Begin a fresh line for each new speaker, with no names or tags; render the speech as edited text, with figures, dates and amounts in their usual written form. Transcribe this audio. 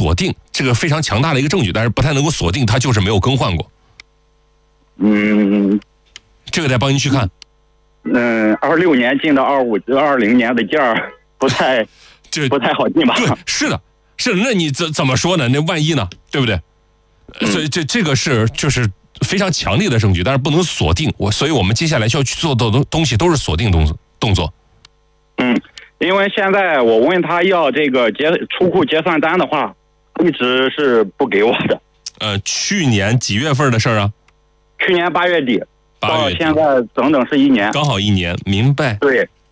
锁定，这个非常强大的一个证据，但是不太能够锁定他就是没有更换过。这个得帮您去看。
26年进到20年的件儿，不太好进吧？
对，是的，那你怎么说呢？那万一呢？对不对？所以这个就是非常强烈的证据，但是不能锁定。所以我们接下来需要去做的东西都是锁定动作。
因为现在我问他要这个出库结算单的话，一直是不给我的。
去年几月份的事儿啊？
去年8月底，到现在整整是1年，
刚好1年，明白？
对。